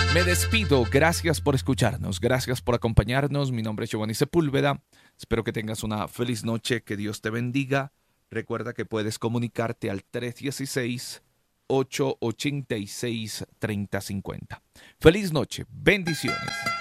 Me despido, gracias por escucharnos, gracias por acompañarnos. Mi nombre es Giovanni Sepúlveda. Espero que tengas una feliz noche, que Dios te bendiga. Recuerda que puedes comunicarte al 316-886-3050. Feliz noche, bendiciones.